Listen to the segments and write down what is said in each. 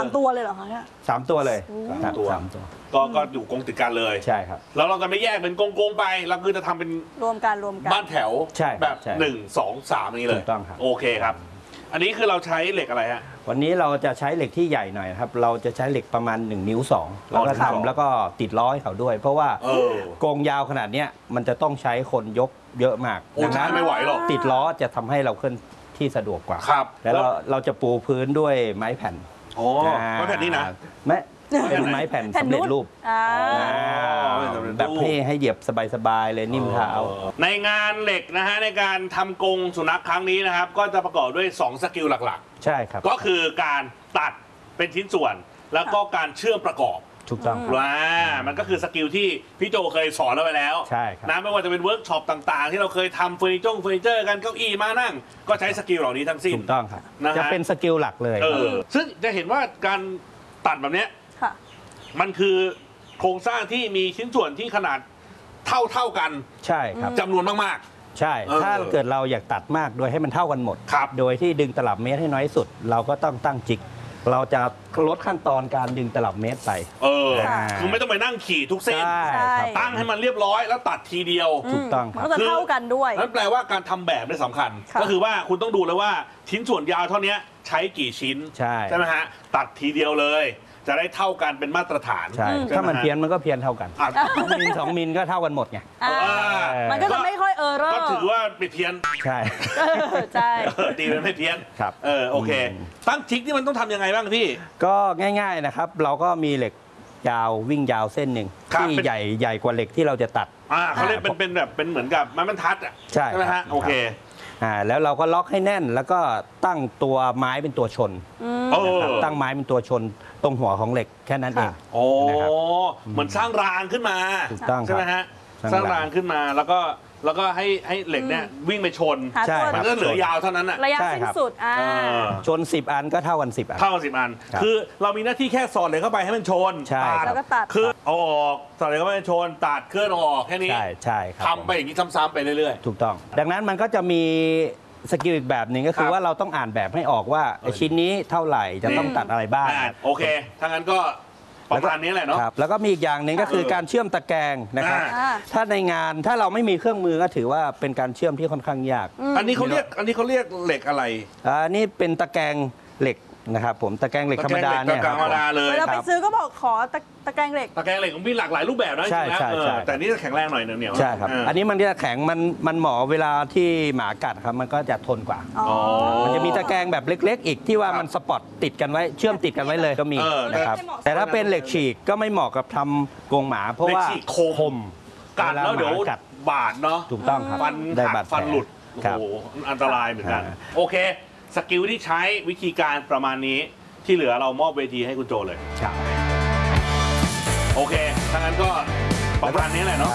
3 ตัวเลยเหรอคะเนี่ย 3 ตัวเลย3 ตัวก็อยู่กงติดกันเลยใช่ครับแล้วเราจะไม่แยกเป็นกงไปเราคือจะทำเป็นรวมกันบ้านแถวแบบ1 2 3นี้เลยถูกต้องครับโอเคครับอันนี้คือเราใช้เหล็กอะไรฮะวันนี้เราจะใช้เหล็กที่ใหญ่หน่อยครับเราจะใช้เหล็กประมาณ1 นิ้ว 2แล้วก็ทำแล้วก็ติดล้อให้เขาด้วย เพราะว่ากงยาวขนาดนี้มันจะต้องใช้คนยกเยอะมากดังนั้นไม่ไหวหรอกติดล้อจะทำให้เราเคลื่อนที่สะดวกกว่าครับแล้วเราจะปูพื้นด้วยไม้แผ่นไม้แผ่นนี้นะเป็นไม้แผ่นสำเร็จรูปแบบให้เหยียบสบายๆเลยนิ่มเท้าในงานเหล็กนะฮะในการทำกรงสุนัขครั้งนี้นะครับก็จะประกอบด้วย2สกิลหลักๆใช่ครับก็คือการตัดเป็นชิ้นส่วนแล้วก็การเชื่อมประกอบถูกต้องมันก็คือสกิลที่พี่โจเคยสอนเราไปแล้วใช่ครับนะไม่ว่าจะเป็นเวิร์กช็อปต่างๆที่เราเคยทำเฟอร์นิเจอร์กันเก้าอี้มานั่งก็ใช้สกิลเหล่านี้ทั้งสิ้นถูกต้องครับจะเป็นสกิลหลักเลยซึ่งจะเห็นว่าการตัดแบบนี้มันคือโครงสร้างที่มีชิ้นส่วนที่ขนาดเท่ากันใช่ครับจำนวนมากๆใช่ถ้าเกิดเราอยากตัดมากโดยให้มันเท่ากันหมดโดยที่ดึงตลับเมตรให้น้อยที่สุดเราก็ต้องตั้งจิกเราจะลดขั้นตอนการดึงตลับเมตรไปคือไม่ต้องไปนั่งขี่ทุกเส้นตั้งให้มันเรียบร้อยแล้วตัดทีเดียวถูกต้องก็จะเท่ากันด้วยนั่นแปลว่าการทำแบบนี่สำคัญก็คือว่าคุณต้องดูเลยว่าชิ้นส่วนยาวเท่านี้ใช้กี่ชิ้นใช่ไหมฮะตัดทีเดียวเลยจะได้เท่ากันเป็นมาตรฐานใช่ถ้ามันเพี้ยนมันก็เพี้ยนเท่ากันมิล2 มิลก็เท่ากันหมดไงมันก็จะไม่ค่อยก็ถือว่าไม่เพี้ยนใช่ใช่ดีมันไม่เพี้ยนครับโอเคตั้งจิกนี่มันต้องทำยังไงบ้างพี่ก็ง่ายๆนะครับเราก็มีเหล็กยาววิ่งยาวเส้นหนึ่งที่ใหญ่กว่าเหล็กที่เราจะตัดเขาเรียกเป็นแบบเป็นเหมือนกับไม้บรรทัดใช่ไหมฮะโอเคแล้วเราก็ล็อกให้แน่นแล้วก็ตั้งตัวไม้เป็นตัวชนตั้งไม้เป็นตัวชนตรงหัวของเหล็กแค่นั้นเองเหมือนสร้างรางขึ้นมาถูกต้องใช่ไหมฮะสร้างรางขึ้นมาแล้วก็ให้เหล็กเนี่ยวิ่งไปชนใช่มันก็เหลือยาวเท่านั้นระยะสิ้นสุดชน10 อันก็เท่ากัน10 อันเท่ากัน10 อันคือเรามีหน้าที่แค่สอดเหล็กเข้าไปให้มันชนแล้วก็ตัดคือเอาออกสอดเหล็กเข้าไปชนตัดเคลื่อนออกแค่นี้ใช่ทำไปอย่างนี้ซ้ำๆไปเรื่อยๆถูกต้องดังนั้นมันก็จะมีสกิลอีกแบบหนึ่งก็คือว่าเราต้องอ่านแบบให้ออกว่าชิ้นนี้เท่าไหร่จะต้องตัดอะไรบ้างโอเคถ้างั้นก็ประมาณนี้แหละเนาะแล้วก็มีอีกอย่างหนึ่งก็คือการเชื่อมตะแกรงนะครับถ้าในงานถ้าเราไม่มีเครื่องมือก็ถือว่าเป็นการเชื่อมที่ค่อนข้างยากอันนี้เขาเรียกเหล็กอะไรอันนี้เป็นตะแกรงเหล็กนะครับผมตะแกรงเหล็กธรรมดาเนี่ยธรรมดาเลยเราไปซื้อก็บอกขอตะแกรงเหล็กมีหลากหลายรูปแบบนะใช่แต่นี่จะแข็งแรงหน่อยเหนียวใช่ครับอันนี้มันจะแข็งมันเหมาะเวลาที่หมากัดครับมันก็จะทนกว่ามันจะมีตะแกรงแบบเล็กๆอีกที่ว่ามันสปอตติดกันไว้เชื่อมติดกันไว้เลยก็มีนะครับแต่ถ้าเป็นเหล็กฉีกก็ไม่เหมาะกับทำกรงหมาเพราะว่าคมกัดแล้วเดี๋ยวบาดเนาะถูกต้องครับฟันหักฟันหลุดโอ้โหอันตรายเหมือนกันโอเคสกิลที่ใช้วิธีการประมาณนี้ที่เหลือเรามอบเวทีให้คุณโจเลยครับโอเคถ้างั้นก็ประมาณนี้แหละเนาะ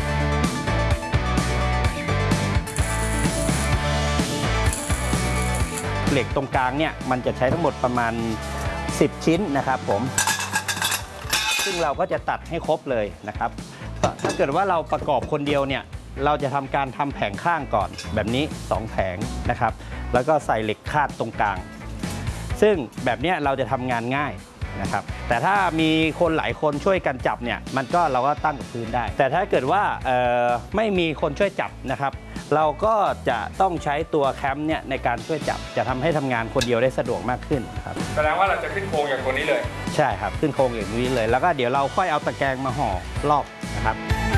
เหล็กตรงกลางเนี่ยมันจะใช้ทั้งหมดประมาณ10 ชิ้นนะครับผมซึ่งเราก็จะตัดให้ครบเลยนะครับถ้าเกิดว่าเราประกอบคนเดียวเนี่ยเราจะทำการทำแผงข้างก่อนแบบนี้2 แผงนะครับแล้วก็ใส่เหล็กคาดตรงกลางซึ่งแบบนี้เราจะทำงานง่ายนะครับแต่ถ้ามีคนหลายคนช่วยกันจับเนี่ยเราก็ตั้งกับพื้นได้แต่ถ้าเกิดว่าไม่มีคนช่วยจับนะครับเราก็จะต้องใช้ตัวแคมป์เนี่ยในการช่วยจับจะทำให้ทำงานคนเดียวได้สะดวกมากขึ้นครับแสดงว่าเราจะขึ้นโครงอย่างตัวนี้เลยใช่ครับขึ้นโครงอย่างนี้เลยแล้วก็เดี๋ยวเราค่อยเอาตะแกรงมาห่อรอบนะครับ